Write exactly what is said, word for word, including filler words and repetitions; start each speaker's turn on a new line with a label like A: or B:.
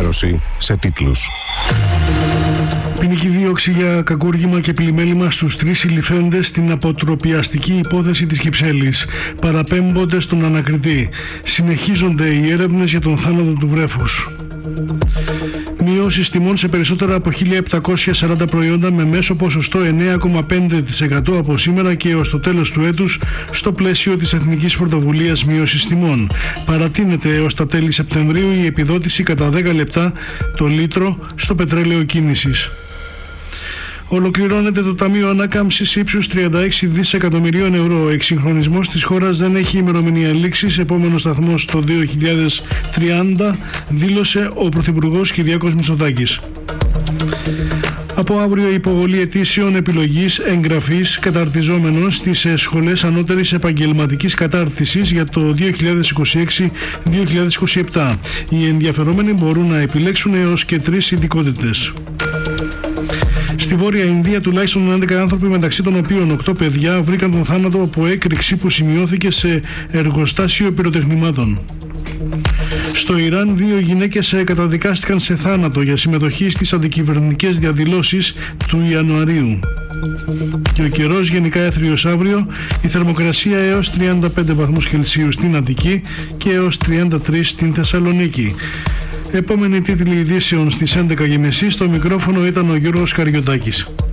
A: ενημέρωση σε τίτλους.
B: Ποινική δίωξη για κακούργημα και πλημέλημα στους τρεις συλληφθέντες στην αποτροπιαστική υπόθεση της Κυψέλης. Παραπέμπονται στον ανακριτή. Συνεχίζονται οι έρευνες για τον θάνατο του βρέφους. Μειώσεις τιμών σε περισσότερα από χίλια επτακόσια σαράντα προϊόντα με μέσο ποσοστό εννέα κόμμα πέντε τοις εκατό από σήμερα και έως το τέλος του έτους στο πλαίσιο της Εθνικής Πρωτοβουλίας Μείωσης Τιμών. Παρατείνεται έως τα τέλη Σεπτεμβρίου η επιδότηση κατά δέκα λεπτά το λίτρο στο πετρέλαιο κίνησης. Ολοκληρώνεται το Ταμείο Ανάκαμψης ύψους τριάντα έξι δισεκατομμυρίων ευρώ. Ο εξυγχρονισμός της χώρας δεν έχει ημερομηνία λήξης. Επόμενος σταθμός το δύο χιλιάδες τριάντα, δήλωσε ο Πρωθυπουργός Κυριάκος Μητσοτάκης. Από αύριο η υποβολή αιτήσεων επιλογής εγγραφής καταρτιζόμενων στις σχολές ανώτερης επαγγελματικής κατάρτισης για το δύο χιλιάδες είκοσι έξι δύο χιλιάδες είκοσι επτά. Οι ενδιαφερόμενοι μπορούν να επιλέξουν έως και τρεις ειδικότητες. Στη Βόρεια Ινδία τουλάχιστον έντεκα άνθρωποι, μεταξύ των οποίων οκτώ παιδιά, βρήκαν τον θάνατο από έκρηξη που σημειώθηκε σε εργοστάσιο πυροτεχνημάτων. Στο Ιράν δύο γυναίκες καταδικάστηκαν σε θάνατο για συμμετοχή στις αντικυβερνητικές διαδηλώσεις του Ιανουαρίου. Και ο καιρός γενικά έθριος αύριο, η θερμοκρασία έως τριάντα πέντε βαθμούς Κελσίου στην Αττική και έως τριάντα τρεις στην Θεσσαλονίκη. Επόμενη τίτλη ειδήσεων στις έντεκα και μισή. Στο μικρόφωνο ήταν ο Γιώργος Καριωτάκης.